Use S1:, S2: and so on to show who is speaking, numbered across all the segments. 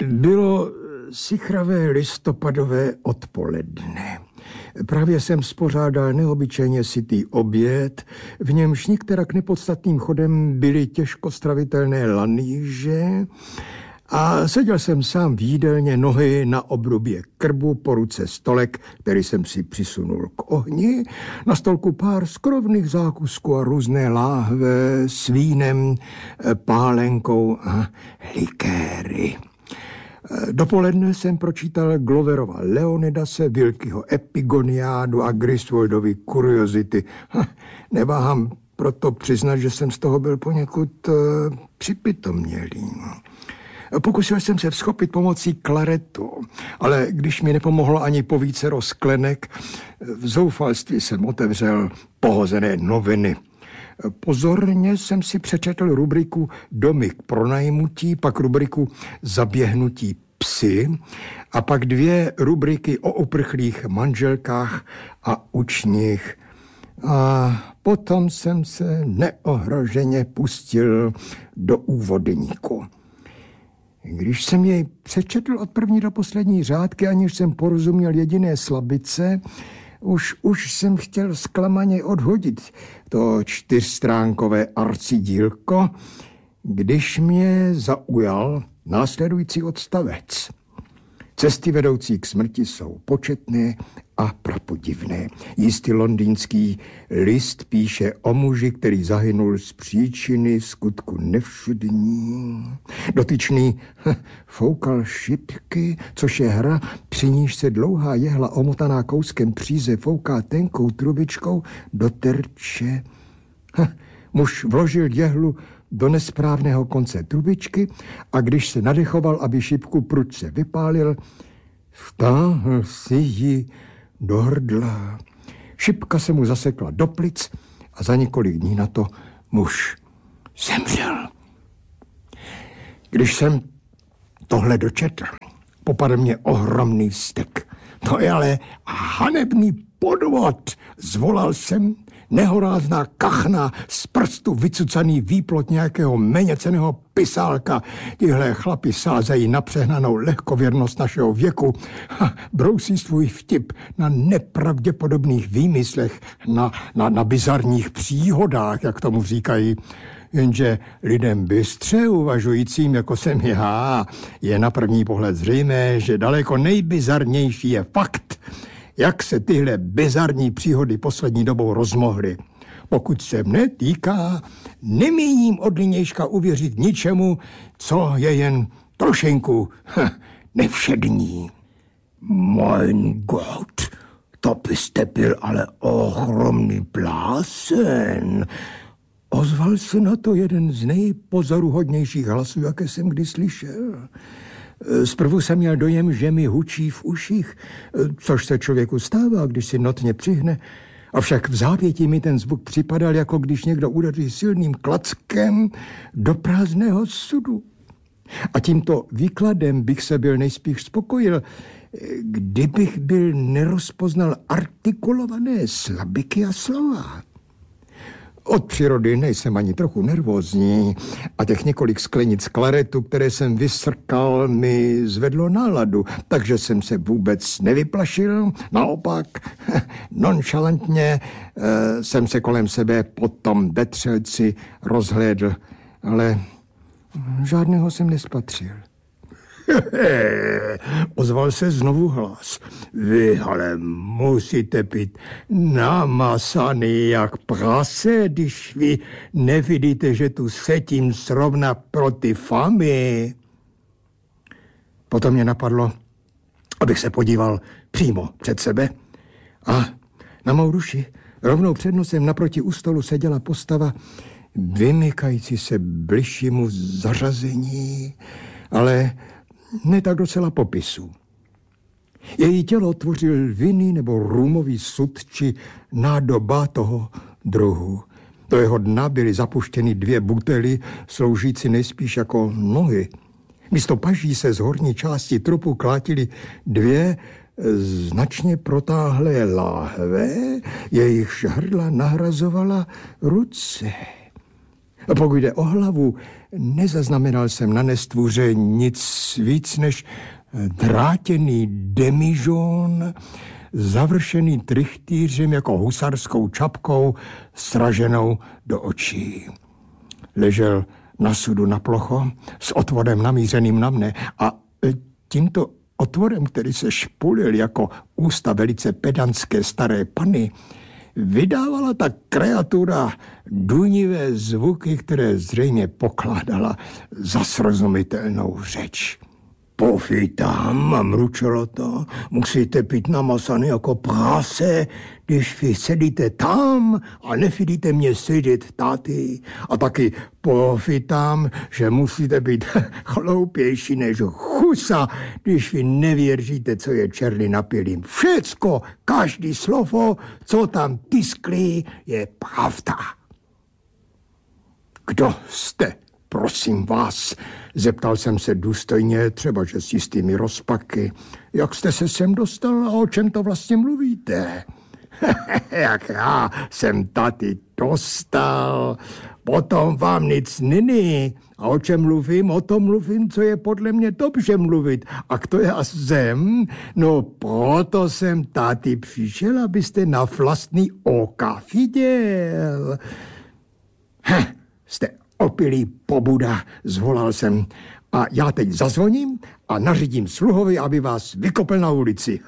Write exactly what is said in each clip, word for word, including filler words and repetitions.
S1: Bylo sichravé listopadové odpoledne. Právě jsem spořádal neobyčejně sytý oběd, v němž nikterak nepodstatným chodem byly těžko stravitelné lanýže a seděl jsem sám v jídelně, nohy na obrubě krbu, po ruce stolek, který jsem si přisunul k ohni, na stolku pár skrovných zákusků a různé láhve s vínem, pálenkou a likéry. Dopoledne jsem pročítal Gloverova Leonidase, Wilkyho Epigoniádu a Griswoldovy Kuriozity. Neváhám proto přiznat, že jsem z toho byl poněkud uh, připitomělý. Pokusil jsem se vzchopit pomocí klaretu, ale když mi nepomohlo ani povícero sklenek, v zoufalství jsem otevřel pohozené noviny. Pozorně jsem si přečetl rubriku Domy k pronajmutí, pak rubriku Zaběhnutí psy a pak dvě rubriky o uprchlých manželkách a učních. A potom jsem se neohroženě pustil do úvodníku. Když jsem jej přečetl od první do poslední řádky, aniž jsem porozuměl jediné slabice, Už, už jsem chtěl zklamaně odhodit to čtyřstránkové arcidílko, když mě zaujal následující odstavec. Cesty vedoucí k smrti jsou početné a prapodivné. Jistý londýnský list píše o muži, který zahynul z příčiny v skutku nevšudní. Dotyčný foukal šipky, což je hra, při níž se dlouhá jehla omotaná kouskem příze fouká tenkou trubičkou do terče. Muž vložil jehlu do nesprávného konce trubičky a když se nadechoval, aby šipku prudce vypálil, vtáhl si ji do hrdla. Šipka se mu zasekla do plic a za několik dní na to muž zemřel. Když jsem tohle dočetl, popadl mě ohromný vztek. To je ale hanebný podvod, zvolal jsem. Nehorázná kachna, z prstu vycucaný výplot nějakého méněcenného pisálka. Tihle chlapi sázejí na přehnanou lehkověrnost našeho věku a brousí svůj vtip na nepravděpodobných výmyslech, na, na, na bizarních příhodách, jak tomu říkají. Jenže lidem bystře uvažujícím, jako jsem já, je na první pohled zřejmé, že daleko nejbizarnější je fakt, jak se tyhle bizarní příhody poslední dobou rozmohly. Pokud se mne týká, nemíním od nynějška uvěřit ničemu, co je jen trošenku hm, nevšední. Mein Gott, to byste byl ale ohromný blázen. Ozval se na to jeden z nejpozoruhodnějších hlasů, jaké jsem kdy slyšel. Zprvu jsem měl dojem, že mi hučí v uších, což se člověku stává, když si notně přihne. Avšak v zápětí mi ten zvuk připadal, jako když někdo udeří silným klackem do prázdného sudu. A tímto výkladem bych se byl nejspíš spokojil, kdybych byl nerozpoznal artikulované slabiky a slova. Od přírody nejsem ani trochu nervózní a těch několik sklenic klaretu, které jsem vysrkal, mi zvedlo náladu, takže jsem se vůbec nevyplašil. Naopak, nonchalantně e, jsem se kolem sebe po tom vetřelci rozhlédl, ale žádného jsem nespatřil. Ozval se znovu hlas. Vy ale musíte být namasaný jak prase, když vy nevidíte, že tu setím srovna proti fami. Potom mě napadlo, abych se podíval přímo před sebe a na mou duši rovnou před nosem naproti u stolu seděla postava vymykající se bližšímu zařazení, ale ne tak docela popisu. Její tělo tvořil vinný nebo růmový sud či nádoba toho druhu. Do jeho dna byly zapuštěny dvě butely, sloužící nejspíš jako nohy. Místo paží se z horní části trupu klátily dvě značně protáhlé láhve, jejichž hrdla nahrazovala ruce. Pokud jde o hlavu, nezaznamenal jsem na nestvůře nic víc než drátěný demižón, završený trichtýřem jako husarskou čapkou, sraženou do očí. Ležel na sudu na plocho s otvorem namířeným na mne a tímto otvorem, který se špulil jako ústa velice pedantské staré panny, vydávala ta kreatura důnivé zvuky, které zřejmě pokládala za srozumitelnou řeč. Pofitám a mručelo to, musíte pít namasaný jako prase, když vy sedíte tam a nefidíte mě sedět tady. A taky pofitám, že musíte být chloupější než chusa, když vy nevěříte, co je černý napilým. Všecko, každý slovo, co tam tiskli, je pravda. Kdo jste? Prosím vás, zeptal jsem se důstojně, třeba že s jistými rozpaky. Jak jste se sem dostal a o čem to vlastně mluvíte? Jak já jsem tady dostal, potom vám nic není. A o čem mluvím? O tom mluvím, co je podle mě dobře mluvit. A kdo já jsem? No proto jsem tady přišel, abyste na vlastní oka viděl. Heh, jste opilý pobuda, zvolal jsem. A já teď zazvoním a nařídím sluhovi, aby vás vykopl na ulici.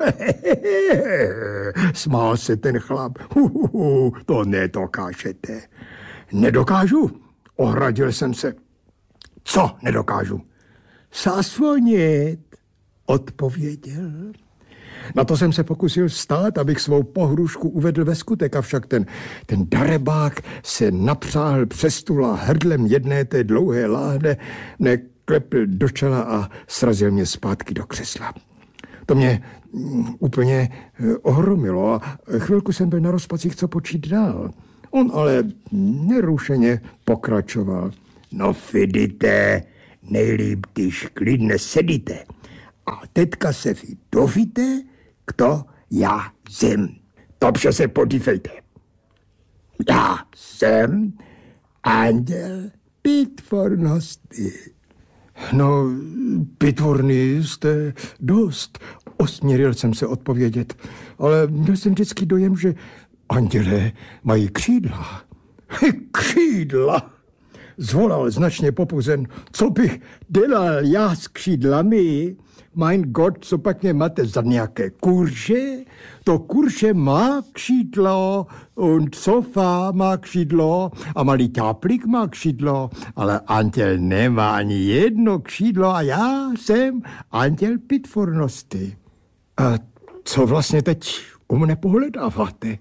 S1: Smál se ten chlap. Huhuhu, to nedokážete. Nedokážu? Ohradil jsem se. Co nedokážu? Zazvonit, odpověděl. Na to jsem se pokusil vstát, abych svou pohrušku uvedl ve skutek, avšak ten, ten darebák se napřáhl přes stůl a hrdlem jedné té dlouhé láhne mne klepl do čela a srazil mě zpátky do křesla. To mě mm, úplně ohromilo a chvilku jsem byl na rozpacích, co počít dál. On ale nerušeně pokračoval. No vidíte, nejlíp, když klidně sedíte. A teďka se vy dovíte, kdo já jsem. Dobře se podívejte. Já jsem anděl pitvornosti. No, pitvorný jste dost. Osměril jsem se odpovědět, ale měl jsem vždycky dojem, že andělé mají křídla. Křídla? Zvolal značně popuzen. Co bych dělal já s křídlami? Mein Gott, co pak mě máte za nějaké kurše? To kurše má křídlo, und sofa má křídlo a malý ťáplik má křídlo, ale anděl nemá ani jedno křídlo a já jsem anděl pitvornosti. A co vlastně teď u mne pohledáváte?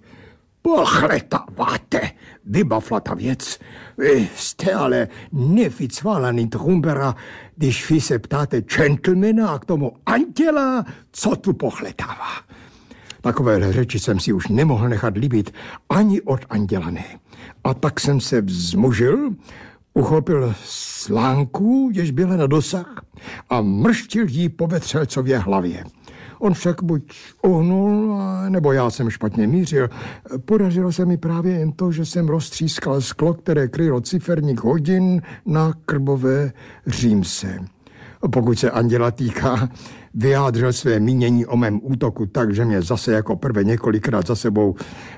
S1: Pohledáváte, vybavla ta věc. Vy jste ale nevycválaný trumbera, když vy se ptáte gentlemana a k tomu anděla, co tu pohledává. Takové řeči jsem si už nemohl nechat líbit ani od anděla ne. A tak jsem se vzmužil, uchopil slánku, jež byla na dosah a mrštil jí po vetřelcově hlavě. On však buď uhnul, nebo já jsem špatně mířil. Podařilo se mi právě jen to, že jsem roztřískal sklo, které krylo ciferník hodin na krbové římse. Pokud se anděla týká, vyjádřil své mínění o mém útoku tak, že mě zase jako prvé několikrát za sebou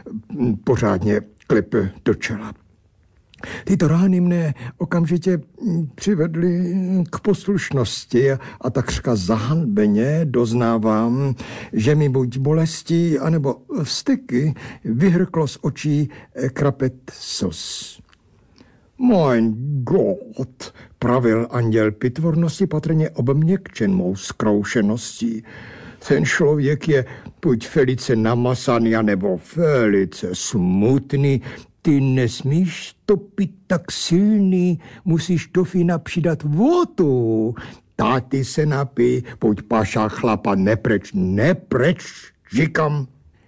S1: pořádně klepl do čela. Tyto rány mne okamžitě přivedly k poslušnosti a takřka zahanbeně doznávám, že mi buď bolestí, anebo vzteky vyhrklo z očí krapet sos. Mein Gott, pravil anděl pitvornosti patrně obměkčen mou zkroušeností. Ten člověk je buď velice namasaný, anebo velice smutný. Ty nesmíš to pít tak silný, musíš do vína přidat vodu. Táty se napij, pojď paša chlapa, nepreč, nepreč, říkám.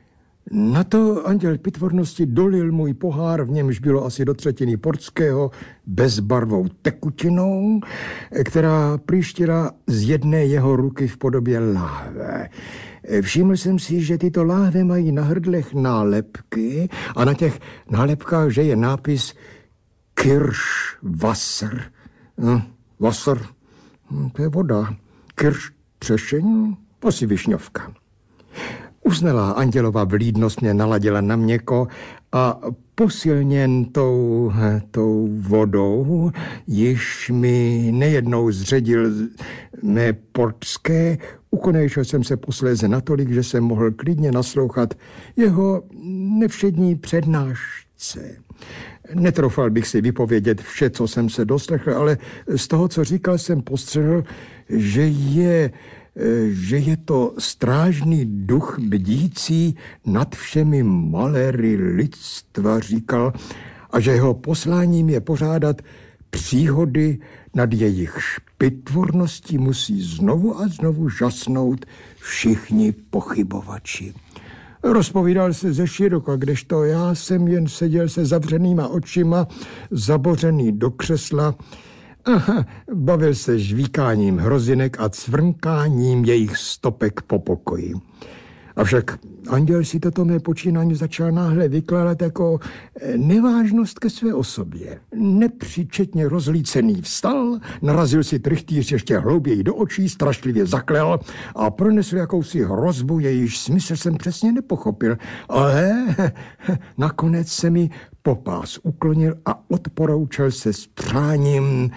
S1: Na to anděl pitvornosti dolil můj pohár, v němž bylo asi do třetiny portského, bezbarvou tekutinou, která příštila z jedné jeho ruky v podobě láhve. Všiml jsem si, že tyto láhve mají na hrdlech nálepky a na těch nálepkách, že je nápis Kirschwasser. Hm, Wasser, hm, to je voda. Kirsch, třešení, asi višňovka. Uznalá andělova vlídnost mě naladila na měko a posilněn tou, tou vodou již mi nejednou zředil mé portské, ukonejšel jsem se posléze natolik, že jsem mohl klidně naslouchat jeho nevšední přednášce. Netroufal bych si vypovědět vše, co jsem se doslechl, ale z toho, co říkal, jsem postřehl, že je... že je to strážný duch bdící nad všemi maléry lidstva, říkal, a že jeho posláním je pořádat příhody, nad jejich špitvorností musí znovu a znovu žasnout všichni pochybovači. Rozpovídal se ze široka, kdežto já jsem jen seděl se zavřenýma očima, zabořený do křesla. Aha, bavil se žvíkáním hrozinek a cvrnkáním jejich stopek po pokoji. Avšak anděl si toto mé počínání začal náhle vykládat jako nevážnost ke své osobě. Nepříčetně rozlícený vstal, narazil si trychtýř ještě hlouběji do očí, strašlivě zaklel a pronesl jakousi hrozbu, jejíž smysl jsem přesně nepochopil. Ale nakonec se mi popás uklonil a odporoučel se s přáním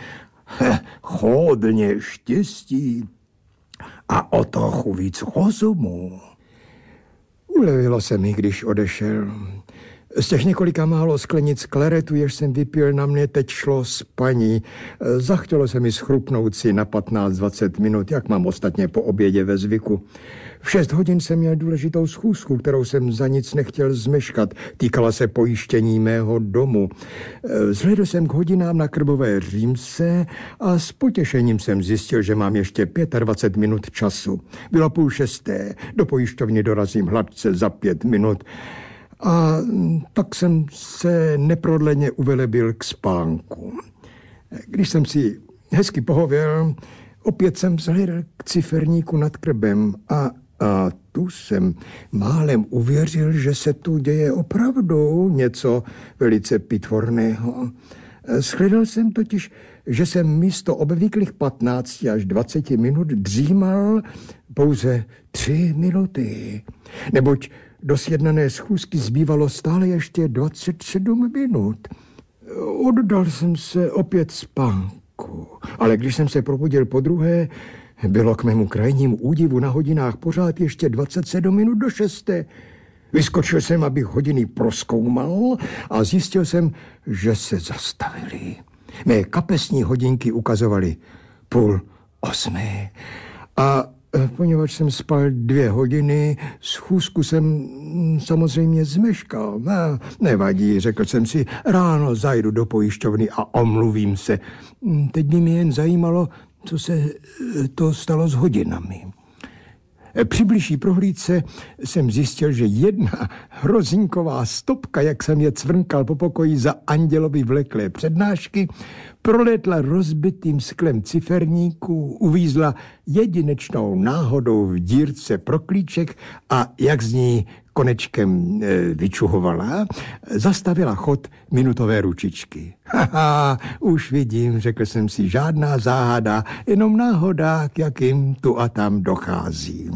S1: hodně štěstí a o trochu víc rozumu. Ulevilo se mi, když odešel. Z těch několika málo sklenic kleretu, jež jsem vypil, na mě teď šlo spaní. Zachtělo se mi schrupnout si na patnáct dvacet minut, jak mám ostatně po obědě ve zvyku. V šest hodin jsem měl důležitou schůzku, kterou jsem za nic nechtěl zmeškat. Týkala se pojištění mého domu. Vzhledl jsem k hodinám na Krbové Římse a s potěšením jsem zjistil, že mám ještě dvacet pět minut času. Bylo půl šesté, do pojišťovny dorazím hladce za pět minut. A tak jsem se neprodleně uvelebil k spánku. Když jsem si hezky pohověl, opět jsem zhlédl k ciferníku nad krbem a, a tu jsem málem uvěřil, že se tu děje opravdu něco velice pitvorného. Shledal jsem totiž, že jsem místo obvyklých patnácti až dvaceti minut dřímal pouze tři minuty, neboť do sjednané schůzky zbývalo stále ještě dvacet sedm minut. Oddal jsem se opět spánku, ale když jsem se probudil podruhé, bylo k mému krajnímu údivu na hodinách pořád ještě dvacet sedm minut do šesté. Vyskočil jsem, abych hodiny prozkoumal a zjistil jsem, že se zastavili. Mé kapesní hodinky ukazovaly půl osmé a poněvadž jsem spal dvě hodiny, schůzku jsem samozřejmě zmeškal. No, nevadí, řekl jsem si, ráno zajdu do pojišťovny a omluvím se. Teď by mě jen zajímalo, co se to stalo s hodinami. Při bližší prohlídce jsem zjistil, že jedna hrozinková stopka, jak jsem je cvrnkal po pokoji za andělovy vleklé přednášky, proletla rozbitým sklem ciferníku, uvízla jedinečnou náhodou v dírce pro klíček a jak z ní konečkem e, vyčuhovala, zastavila chod minutové ručičky. Haha, už vidím, řekl jsem si, žádná záhada, jenom náhoda, k jakým tu a tam dochází.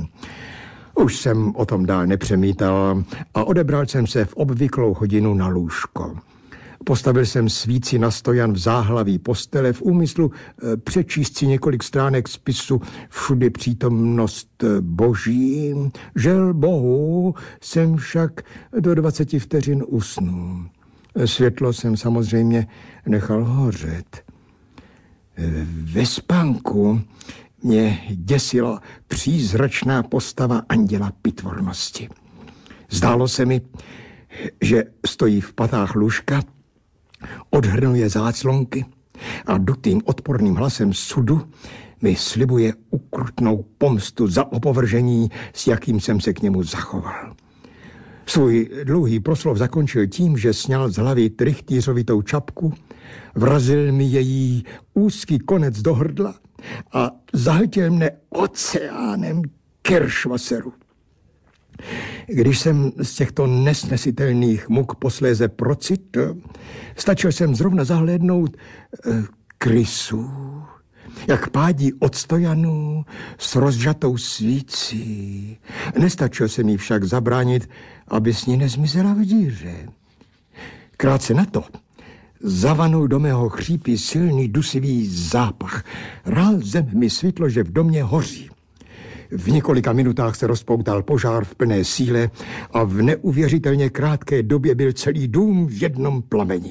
S1: Už jsem o tom dál nepřemítal a odebral jsem se v obvyklou hodinu na lůžko. Postavil jsem svíci na stojan v záhlaví postele v úmyslu přečíst si několik stránek spisu Všudy přítomnost Boží. Žel Bohu jsem však do dvaceti vteřin usnul. Světlo jsem samozřejmě nechal hořet. Ve spánku mě děsila přízračná postava anděla pitvornosti. Zdálo se mi, že stojí v patách lůžka, odhrnuje záclonky a dutým odporným hlasem sudu mi slibuje ukrutnou pomstu za opovržení, s jakým jsem se k němu zachoval. Svůj dlouhý proslov zakončil tím, že sňal z hlavy trychtýřovitou čapku, vrazil mi její úzký konec do hrdla a zahltil mne oceánem Kirschwasseru. Když jsem z těchto nesnesitelných muk posléze procitl, stačil jsem zrovna zahlédnout eh, krysu, jak pádí od stojanu s rozžatou svící. Nestačil se mi však zabránit, aby s ní nezmizela v díře. Krátce na to zavanul do mého chřípy silný dusivý zápach. Rázem mi svítlo, že v domě hoří. V několika minutách se rozpoutal požár v plné síle a v neuvěřitelně krátké době byl celý dům v jednom plameni.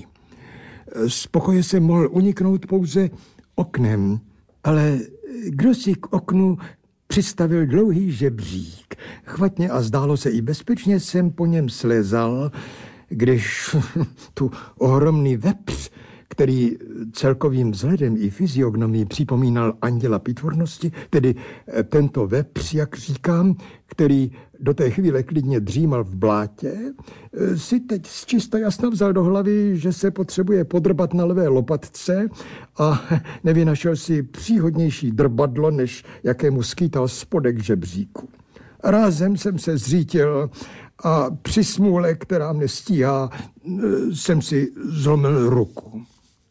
S1: Z pokoje jsem mohl uniknout pouze oknem, ale kdo si k oknu přistavil dlouhý žebřík. Chvatně a zdálo se i bezpečně jsem po něm slezal, když tu ohromný vepř, který celkovým vzhledem i fyziognomií připomínal anděla pitvornosti, tedy tento vepř, jak říkám, který do té chvíle klidně dřímal v blátě, si teď z čista jasna vzal do hlavy, že se potřebuje podrbat na levé lopatce a nevynašel si příhodnější drbadlo, než jakému skýtal spodek žebříku. Rázem jsem se zřítil a při smůle, která mne stíhá, jsem si zlomil ruku.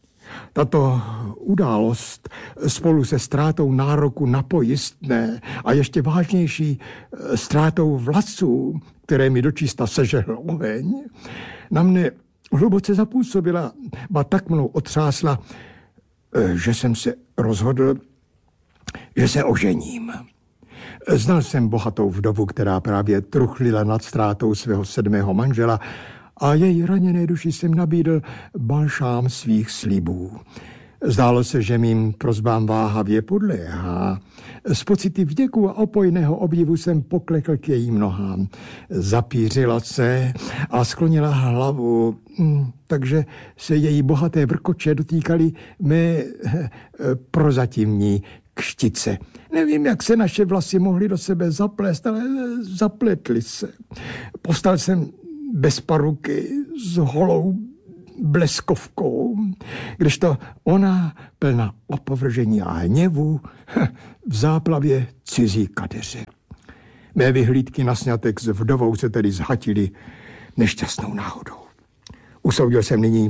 S1: Tato událost spolu se ztrátou nároku na pojistné a ještě vážnější ztrátou vlasů, které mi dočista sežehl oheň, na mne hluboce zapůsobila, ba tak mnou otřásla, že jsem se rozhodl, že se ožením. Znal jsem bohatou vdovu, která právě truchlila nad ztrátou svého sedmého manžela a její raněné duši jsem nabídl balšám svých slibů. Zdálo se, že mým prosbám váhavě podléhá. Z pocity vděku a opojného obdivu jsem poklekl k jejím nohám. Zapířila se a sklonila hlavu, takže se její bohaté vrkoče dotýkaly mé prozatímní kštice. Nevím, jak se naše vlasy mohly do sebe zaplést, ale zapletly se. Postal jsem bez paruky s holou bleskovkou, kdežto ona, plná opovržení a hněvu, v záplavě cizí kadeře. Mé vyhlídky na sňatek s vdovou se tedy zhatily nešťastnou náhodou. Usoudil jsem nyní,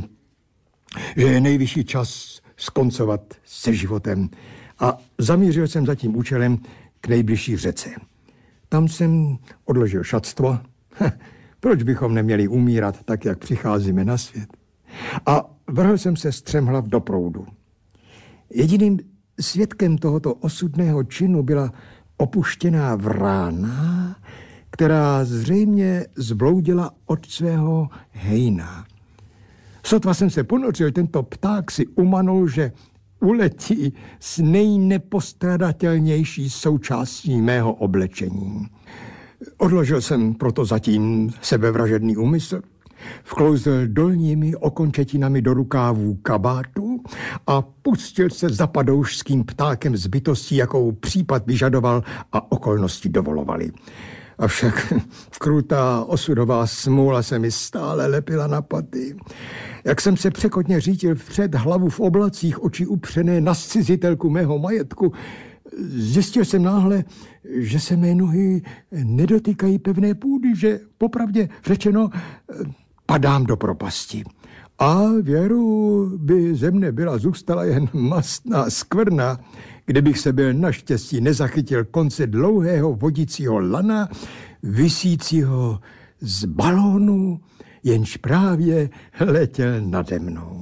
S1: že je nejvyšší čas skoncovat se životem a zamířil jsem za tím účelem k nejbližší řece. Tam jsem odložil šatstvo. Proč bychom neměli umírat tak, jak přicházíme na svět? A vrhl jsem se střemhlav do proudu. Jediným svědkem tohoto osudného činu byla opuštěná vrána, která zřejmě zbloudila od svého hejna. Sotva jsem se ponořil, tento pták si umanul, že uletí s nejnepostradatelnější součástí mého oblečení. Odložil jsem proto zatím sebevražedný úmysl, vklouzl dolními okončetinami do rukávů kabátu a pustil se za padoušským ptákem z bytostí, jakou případ vyžadoval a okolnosti dovolovaly. Avšak krutá osudová smůla se mi stále lepila na paty. Jak jsem se překotně řítil vpřed, hlavu v oblacích, oči upřené na zcizitelku mého majetku, zjistil jsem náhle, že se mé nohy nedotýkají pevné půdy, že popravdě řečeno padám do propasti. A věru by ze mne byla zůstala jen mastná skvrna, kdybych se byl naštěstí nezachytil konce dlouhého vodícího lana, visícího z balónu, jenž právě letěl nade mnou.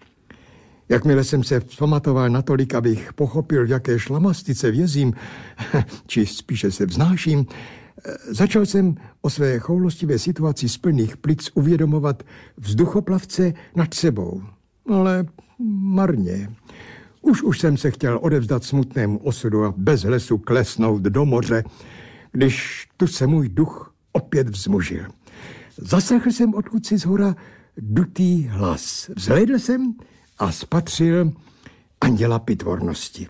S1: Jakmile jsem se vzpamatoval natolik, abych pochopil, v jaké šlamastice vězím, či spíše se vznáším, začal jsem o své choulostivé situaci z plných plic uvědomovat vzduchoplavce nad sebou. Ale marně. Už už jsem se chtěl odevzdat smutnému osudu a bez hlesu klesnout do moře, když tu se můj duch opět vzmužil. Zaslechl jsem odkud si zhora dutý hlas. Vzhlédl jsem a spatřil anděla pitvornosti.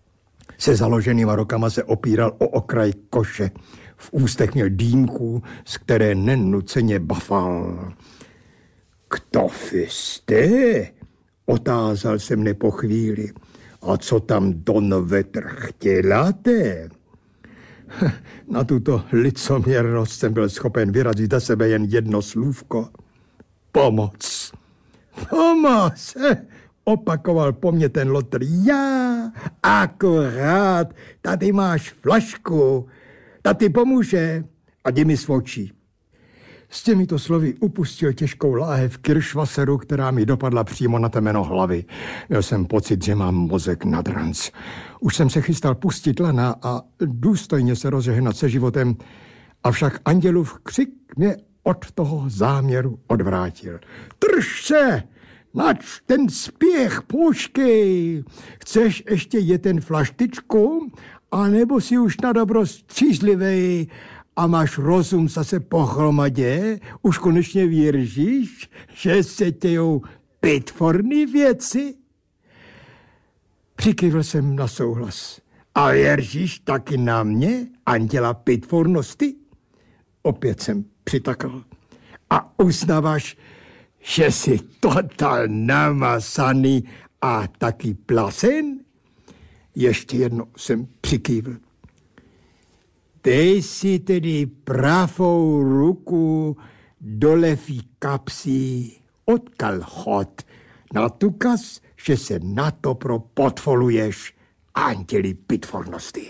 S1: Se založenýma rukama se opíral o okraj koše. V ústech měl dýmku, z které nenuceně bafal. Kto jste? Otázal se mne po chvíli. A co tam don vetr chtěláte? Na tuto licoměrnost jsem byl schopen vyrazit za sebe jen jedno slůvko. Pomoc. Pomoc! Opakoval po mně ten lotr. Já, akorát, tady máš flašku, ta ti pomůže a jdi mi svočí. S těmito slovy upustil těžkou láhev kiršvaseru, která mi dopadla přímo na temeno hlavy. Měl jsem pocit, že mám mozek nad ranc. Už jsem se chystal pustit lana a důstojně se rozehnat se životem, avšak andělův křik mě od toho záměru odvrátil. Drž se! Nač ten spěch, počkej! Chceš ještě jet ten flaštičku? A nebo si už na dobro střízlivej a máš rozum zase pohromadě? Už konečně věříš, že se tějou pitforný věci? Přikývl jsem na souhlas. A věříš taky na mě, anděla pitfornosti? Opět jsem přitakal. A uznáváš, že jsi total namasaný a taky plasen? Ještě jedno jsem přikývl. Dej si tedy pravou ruku do levý kapsy od kalhot na důkaz, že se na to pro podvoluješ anděli pitfornosti.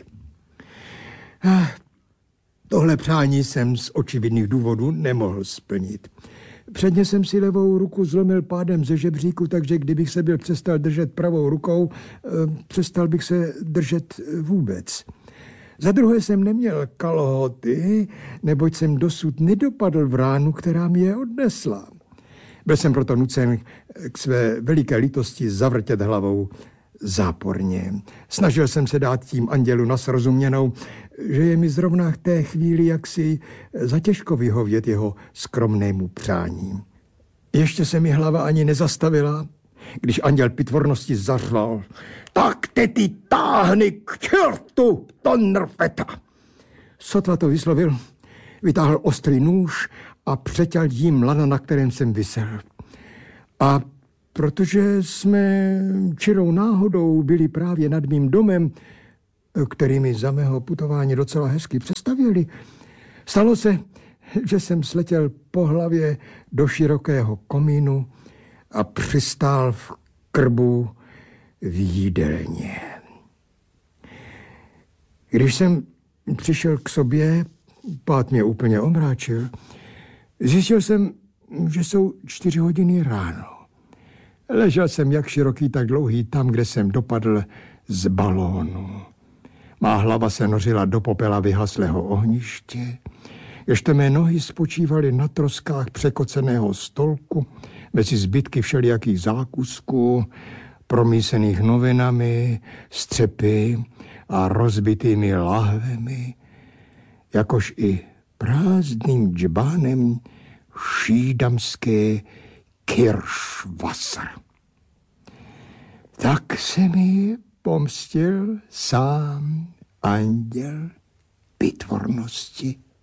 S1: Ah, tohle přání jsem z očividných důvodů nemohl splnit. Předně jsem si levou ruku zlomil pádem ze žebříku, takže kdybych se byl přestal držet pravou rukou, přestal bych se držet vůbec. Za druhé jsem neměl kalhoty, neboť jsem dosud nedopadl v ránu, která mě je odnesla. Byl jsem proto nucen k své veliké lítosti zavrtět hlavou záporně. Snažil jsem se dát tím andělu na srozuměnou, že je mi zrovna v té chvíli jaksi zatěžko vyhovět jeho skromnému přání. Ještě se mi hlava ani nezastavila, když anděl pitvornosti zařval. Tak te ty táhni k čertu, to nrveta! Sotva to vyslovil, vytáhl ostrý nůž a přeťal jím lana, na kterém jsem visel. A protože jsme čirou náhodou byli právě nad mým domem, který mi za mého putování docela hezky představili, stalo se, že jsem sletěl po hlavě do širokého komínu a přistál v krbu v jídelně. Když jsem přišel k sobě, pád mě úplně omráčil, zjistil jsem, že jsou čtyři hodiny ráno. Ležel jsem jak široký, tak dlouhý tam, kde jsem dopadl z balónu. Má hlava se nořila do popela vyhaslého ohniště, ježto mé nohy spočívaly na troskách překoceného stolku mezi zbytky všelijakých zákusků, promísených novinami, střepy a rozbitými lahvemi, jakož i prázdným džbánem šídamské Kirschwasser. Tak se mi pomstil sám anděl pitvornosti.